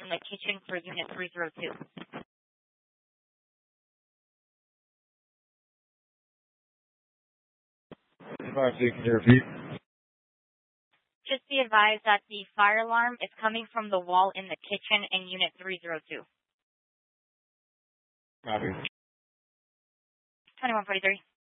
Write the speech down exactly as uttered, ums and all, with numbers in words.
from the kitchen for Unit three zero two. Five, six, can you repeat? Just be advised that the fire alarm is coming from the wall in the kitchen in Unit three zero two. Copy. twenty-one forty-three.